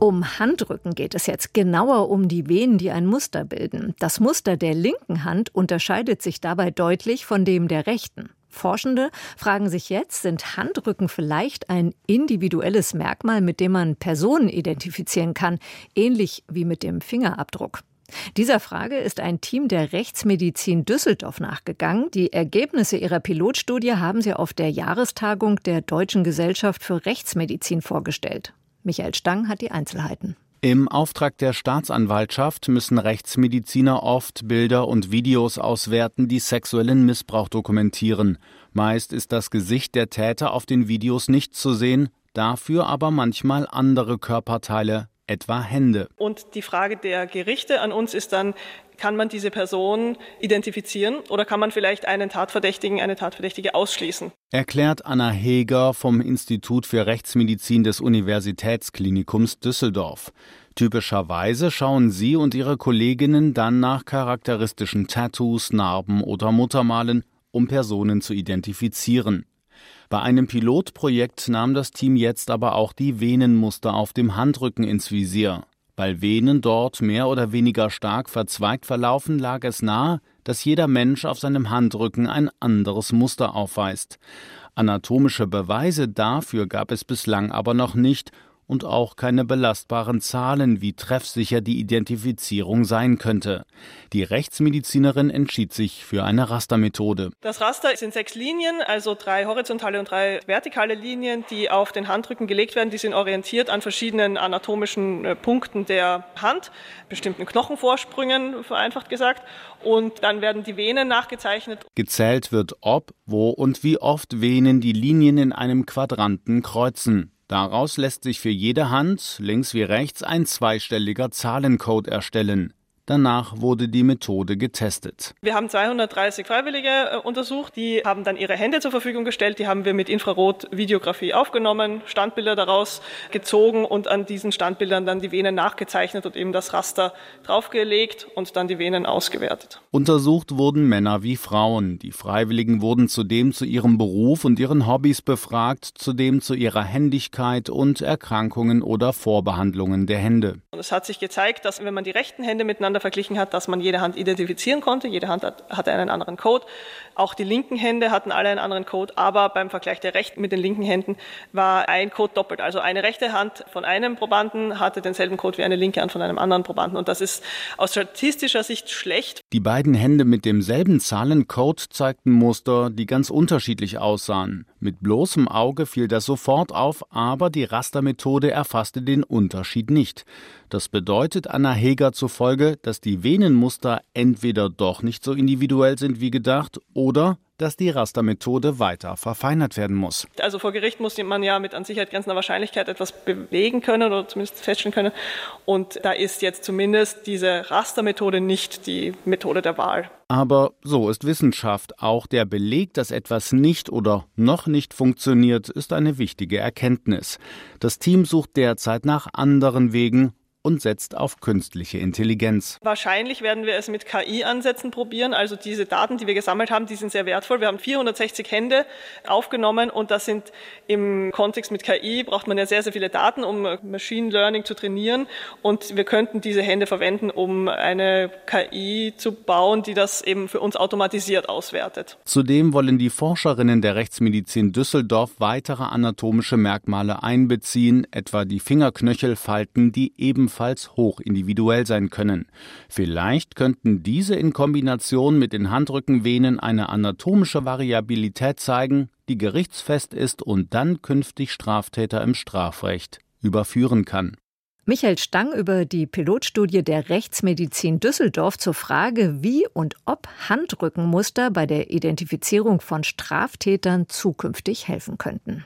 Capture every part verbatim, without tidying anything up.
Um Handrücken geht es jetzt, genauer um die Venen, die ein Muster bilden. Das Muster der linken Hand unterscheidet sich dabei deutlich von dem der rechten. Forschende fragen sich jetzt, sind Handrücken vielleicht ein individuelles Merkmal, mit dem man Personen identifizieren kann, ähnlich wie mit dem Fingerabdruck? Dieser Frage ist ein Team der Rechtsmedizin Düsseldorf nachgegangen. Die Ergebnisse ihrer Pilotstudie haben sie auf der Jahrestagung der Deutschen Gesellschaft für Rechtsmedizin vorgestellt. Michael Stang hat die Einzelheiten. Im Auftrag der Staatsanwaltschaft müssen Rechtsmediziner oft Bilder und Videos auswerten, die sexuellen Missbrauch dokumentieren. Meist ist das Gesicht der Täter auf den Videos nicht zu sehen, dafür aber manchmal andere Körperteile, etwa Hände. Und die Frage der Gerichte an uns ist dann, kann man diese Person identifizieren oder kann man vielleicht einen Tatverdächtigen, eine Tatverdächtige ausschließen? Erklärt Anna Heger vom Institut für Rechtsmedizin des Universitätsklinikums Düsseldorf. Typischerweise schauen sie und ihre Kolleginnen dann nach charakteristischen Tattoos, Narben oder Muttermalen, um Personen zu identifizieren. Bei einem Pilotprojekt nahm das Team jetzt aber auch die Venenmuster auf dem Handrücken ins Visier. Weil Venen dort mehr oder weniger stark verzweigt verlaufen, lag es nahe, dass jeder Mensch auf seinem Handrücken ein anderes Muster aufweist. Anatomische Beweise dafür gab es bislang aber noch nicht und auch keine belastbaren Zahlen, wie treffsicher die Identifizierung sein könnte. Die Rechtsmedizinerin entschied sich für eine Rastermethode. Das Raster sind sechs Linien, also drei horizontale und drei vertikale Linien, die auf den Handrücken gelegt werden. Die sind orientiert an verschiedenen anatomischen Punkten der Hand, bestimmten Knochenvorsprüngen, vereinfacht gesagt. Und dann werden die Venen nachgezeichnet. Gezählt wird, ob, wo und wie oft Venen die Linien in einem Quadranten kreuzen. Daraus lässt sich für jede Hand, links wie rechts, ein zweistelliger Zahlencode erstellen. Danach wurde die Methode getestet. Wir haben zweihundertdreißig Freiwillige äh, untersucht, die haben dann ihre Hände zur Verfügung gestellt, die haben wir mit Infrarot-Videografie aufgenommen, Standbilder daraus gezogen und an diesen Standbildern dann die Venen nachgezeichnet und eben das Raster draufgelegt und dann die Venen ausgewertet. Untersucht wurden Männer wie Frauen. Die Freiwilligen wurden zudem zu ihrem Beruf und ihren Hobbys befragt, zudem zu ihrer Händigkeit und Erkrankungen oder Vorbehandlungen der Hände. Und es hat sich gezeigt, dass wenn man die rechten Hände miteinander verglichen hat, dass man jede Hand identifizieren konnte. Jede Hand hat, hatte einen anderen Code. Auch die linken Hände hatten alle einen anderen Code, aber beim Vergleich der rechten mit den linken Händen war ein Code doppelt. Also eine rechte Hand von einem Probanden hatte denselben Code wie eine linke Hand von einem anderen Probanden. Und das ist aus statistischer Sicht schlecht. Die beiden Hände mit demselben Zahlencode zeigten Muster, die ganz unterschiedlich aussahen. Mit bloßem Auge fiel das sofort auf, aber die Rastermethode erfasste den Unterschied nicht. Das bedeutet Anna Heger zufolge, dass die Venenmuster entweder doch nicht so individuell sind wie gedacht oder dass die Rastermethode weiter verfeinert werden muss. Also vor Gericht muss man ja mit an Sicherheit grenzender Wahrscheinlichkeit etwas bewegen können oder zumindest feststellen können. Und da ist jetzt zumindest diese Rastermethode nicht die Methode der Wahl. Aber so ist Wissenschaft. Auch der Beleg, dass etwas nicht oder noch nicht funktioniert, ist eine wichtige Erkenntnis. Das Team sucht derzeit nach anderen Wegen und setzt auf künstliche Intelligenz. Wahrscheinlich werden wir es mit K I-Ansätzen probieren. Also diese Daten, die wir gesammelt haben, die sind sehr wertvoll. Wir haben vierhundertsechzig Hände aufgenommen und das sind im Kontext mit K I, braucht man ja sehr, sehr viele Daten, um Machine Learning zu trainieren. Und wir könnten diese Hände verwenden, um eine K I zu bauen, die das eben für uns automatisiert auswertet. Zudem wollen die Forscherinnen der Rechtsmedizin Düsseldorf weitere anatomische Merkmale einbeziehen, etwa die Fingerknöchelfalten, die ebenfalls hoch individuell sein können. Vielleicht könnten diese in Kombination mit den Handrückenvenen eine anatomische Variabilität zeigen, die gerichtsfest ist und dann künftig Straftäter im Strafrecht überführen kann. Michael Stang über die Pilotstudie der Rechtsmedizin Düsseldorf zur Frage, wie und ob Handrückenmuster bei der Identifizierung von Straftätern zukünftig helfen könnten.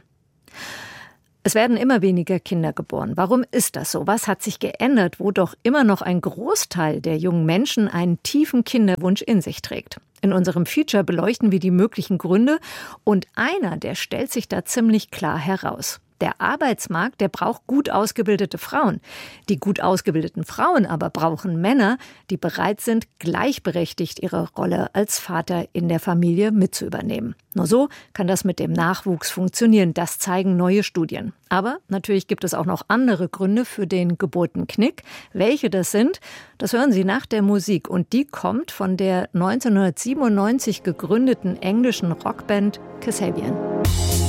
Es werden immer weniger Kinder geboren. Warum ist das so? Was hat sich geändert, wo doch immer noch ein Großteil der jungen Menschen einen tiefen Kinderwunsch in sich trägt? In unserem Feature beleuchten wir die möglichen Gründe und einer, der stellt sich da ziemlich klar heraus. Der Arbeitsmarkt, der braucht gut ausgebildete Frauen. Die gut ausgebildeten Frauen aber brauchen Männer, die bereit sind, gleichberechtigt ihre Rolle als Vater in der Familie mitzuübernehmen. Nur so kann das mit dem Nachwuchs funktionieren. Das zeigen neue Studien. Aber natürlich gibt es auch noch andere Gründe für den Geburtenknick. Welche das sind, das hören Sie nach der Musik. Und die kommt von der neunzehnhundertsiebenundneunzig gegründeten englischen Rockband Kasabian.